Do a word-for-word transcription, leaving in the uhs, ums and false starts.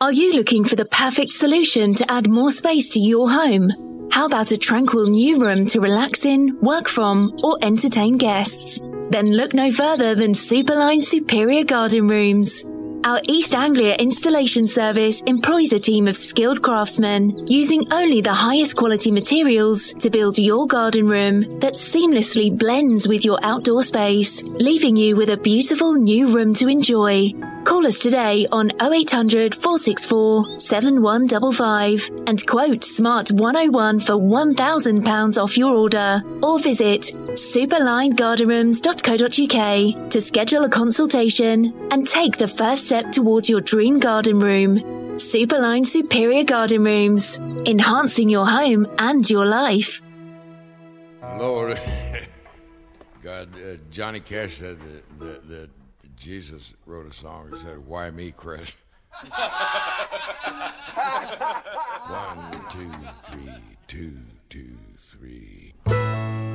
Are you looking for the perfect solution to add more space to your home? How about a tranquil new room to relax in, work from, or entertain guests? Then look no further than Superline Superior Garden Rooms. Our East Anglia installation service employs a team of skilled craftsmen using only the highest quality materials to build your garden room that seamlessly blends with your outdoor space, leaving you with a beautiful new room to enjoy. Call us today on oh eight hundred, four six four, seven one five five and quote SMART one oh one for one thousand pounds off your order, or visit superline garden rooms dot co dot uk to schedule a consultation and take the first step towards your dream garden room. Superline Superior Garden Rooms, enhancing your home and your life. Lord, God, uh, Johnny Cash said that, that, that Jesus wrote a song. He said, "Why me, Chris?" One, two, three, two, two, three.